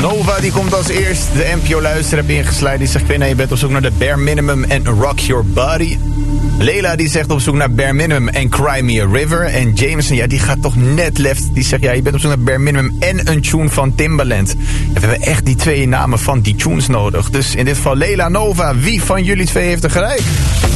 Nova, die komt als eerst. De NPO-luister heb ingesluit. Die zegt, je bent op zoek naar de Bare Minimum en Rock Your Body. Lela, die zegt op zoek naar Bare Minimum en Cry Me a River. En Jameson, ja, die gaat toch net left. Die zegt, ja, je bent op zoek naar Bare Minimum en een tune van Timbaland. Ja, we hebben echt die 2 namen van die tunes nodig. Dus in dit geval Lela, Nova, wie van jullie 2 heeft er gelijk?